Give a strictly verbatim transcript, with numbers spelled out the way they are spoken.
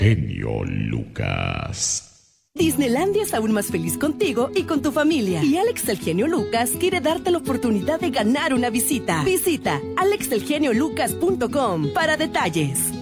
Genio Lucas. Disneylandia es aún más feliz contigo y con tu familia. Y Alex el Genio Lucas quiere darte la oportunidad de ganar una visita. Visita alex el genio lucas punto com para detalles.